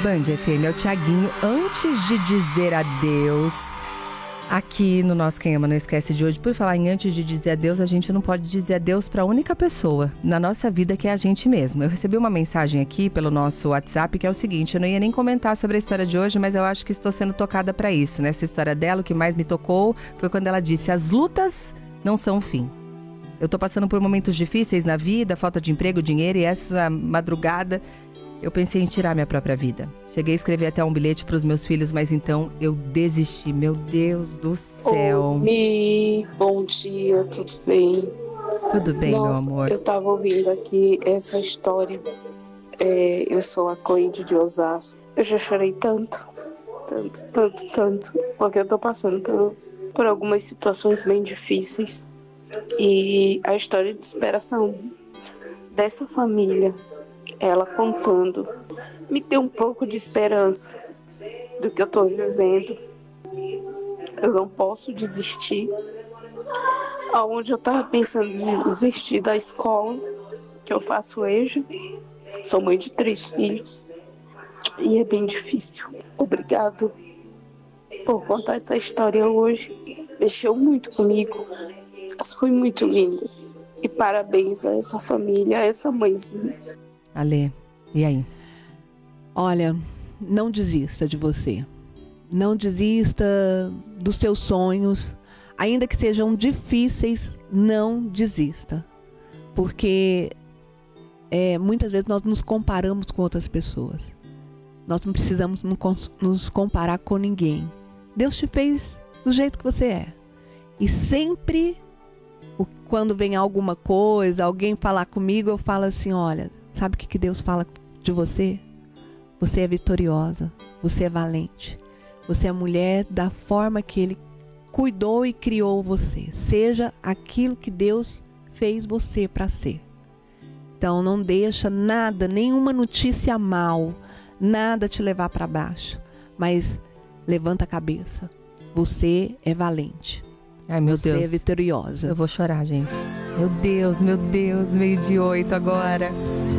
Band FM, é o Thiaguinho. Antes de dizer adeus, aqui no nosso Quem Ama Não Esquece de hoje, por falar em antes de dizer adeus, a gente não pode dizer adeus para a única pessoa na nossa vida, que é a gente mesmo. Eu recebi uma mensagem aqui pelo nosso WhatsApp, que é o seguinte: eu não ia nem comentar sobre a história de hoje, mas eu acho que estou sendo tocada para isso, né? Essa história dela, o que mais me tocou foi quando ela disse: as lutas não são o fim. Eu tô passando por momentos difíceis na vida, falta de emprego, dinheiro, e essa madrugada eu pensei em tirar minha própria vida. Cheguei a escrever até um bilhete para os meus filhos, mas então eu desisti. Meu Deus do céu. Oi, bom dia, tudo bem? Tudo bem, Nossa, meu amor? eu tava ouvindo aqui essa história. Eu sou a Cleide de Osasco. Eu já chorei tanto, porque eu tô passando por algumas situações bem difíceis. E a história de superação dessa família, ela contando, me deu um pouco de esperança do que eu tô vivendo. Eu não posso desistir. Aonde eu tava pensando em desistir da escola, que eu faço EJA, sou mãe de 3 filhos, e é bem difícil. Obrigado por contar essa história hoje. Mexeu muito comigo, mas foi muito lindo. E parabéns a essa família, a essa mãezinha. Ale, e aí? Olha, não desista de você. Não desista dos seus sonhos. Ainda que sejam difíceis, não desista. Porque muitas vezes nós nos comparamos com outras pessoas. Nós não precisamos nos comparar com ninguém. Deus te fez do jeito que você é. E sempre, quando vem alguma coisa, alguém falar comigo, eu falo assim: olha, sabe o que Deus fala de você? Você é vitoriosa, você é valente. Você é mulher da forma que Ele cuidou e criou você. Seja aquilo que Deus fez você para ser. Então não deixa nada, nenhuma notícia mal, nada te levar para baixo. Mas levanta a cabeça. Você é valente. Ai, meu Deus. Você é vitoriosa. Eu vou chorar, gente. Meu Deus, 12:08 agora.